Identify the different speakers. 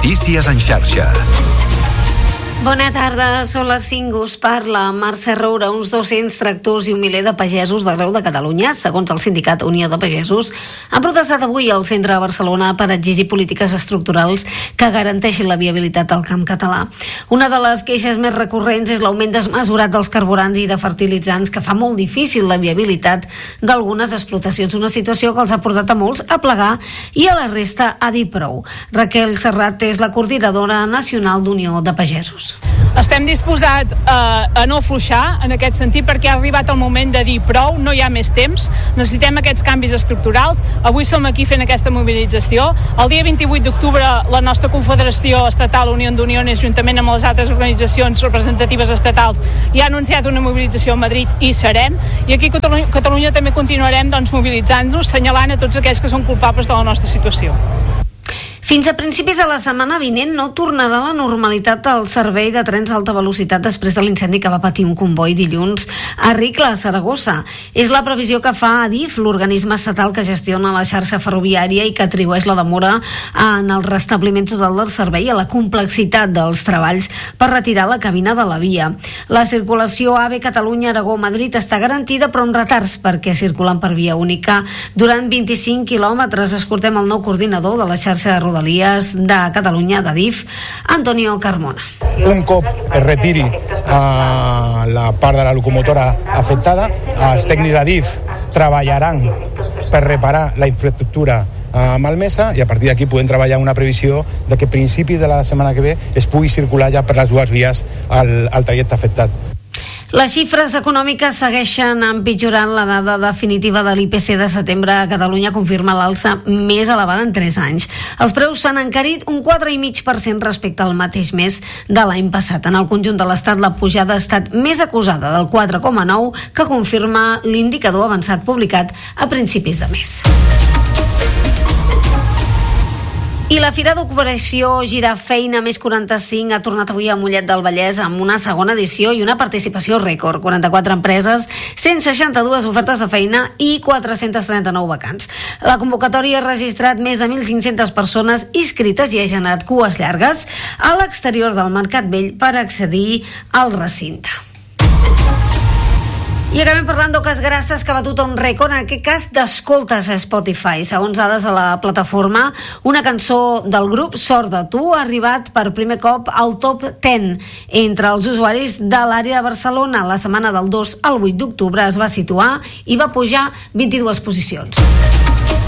Speaker 1: Notícies en xarxa.
Speaker 2: Bona tarda, són les 5, us parla Mercè Roura. Uns 200 tractors i un miler de pagesos d'arreu de Catalunya, segons el sindicat Unió de Pagesos, han protestat avui al centre de Barcelona per exigir polítiques estructurals que garanteixin la viabilitat del camp català. Una de les queixes més recurrents és l'augment desmesurat dels carburants i de fertilitzants, que fa molt difícil la viabilitat d'algunes explotacions, una situació que els ha portat a molts a plegar i a la resta a dir prou. Raquel Serrat és la coordinadora nacional d'Unió de Pagesos.
Speaker 3: Estem disposats a no afluixar en aquest sentit, perquè ha arribat el moment de dir prou, no hi ha més temps, necessitem aquests canvis estructurals. Avui som aquí fent aquesta mobilització. El dia 28 d'octubre la nostra Confederació Estatal Unió d'Uniones, juntament amb les altres organitzacions representatives estatals, ja ha anunciat una mobilització a Madrid i serem, i aquí a Catalunya també continuarem mobilitzant-nos, assenyalant a tots aquells que són culpables de la nostra situació.
Speaker 2: Fins a principis de la setmana vinent no tornarà a la normalitat el servei de trens d'alta velocitat després de l'incendi que va patir un comboi dilluns a Ricla, a Saragossa. És la previsió que fa Adif, l'organisme estatal que gestiona la xarxa ferroviària i que atribueix la demora en el restabliment total del servei a la complexitat dels treballs per retirar la cabina de la via. La circulació AVE Catalunya-Aragó-Madrid està garantida, però amb retards, perquè circulen per via única durant 25 quilòmetres. Escoltem el nou coordinador de la xarxa de Rodalies de Catalunya, d'Adif, Antonio Carmona.
Speaker 4: Un cop es retiri la part de la locomotora afectada, els tècnics d'Adif treballaran per reparar la infraestructura malmesa, i a partir d'aquí podem treballar una previsió de que a principis de la setmana que ve es pugui circular ja per les dues vies al trajecte afectat.
Speaker 2: Les xifres econòmiques segueixen empitjorant. La dada definitiva de l'IPC de setembre a Catalunya confirma l'alça més elevada en 3 anys. Els preus s'han encarit un 4,5% respecte al mateix mes de l'any passat. En el conjunt de l'Estat, la pujada ha estat més acusada, del 4,9%, que confirma l'indicador avançat publicat a principis de mes. I la Fira d'Ocupació Girar Feina més 45 ha tornat avui a Mollet del Vallès amb una segona edició i una participació rècord. 44 empreses, 162 ofertes de feina i 439 vacants. La convocatòria ha registrat més de 1.500 persones inscrites i ha generat cues llargues a l'exterior del Mercat Vell per accedir al recinte. I acabem parlant d'Oques Grasses, que ha batut un rècord, en aquest cas d'escoltes a Spotify. Segons dades de la plataforma, una cançó del grup, Sort de tu, ha arribat per primer cop al top 10 entre els usuaris de l'àrea de Barcelona. La setmana del 2 al 8 d'octubre es va situar i va pujar 22 posicions.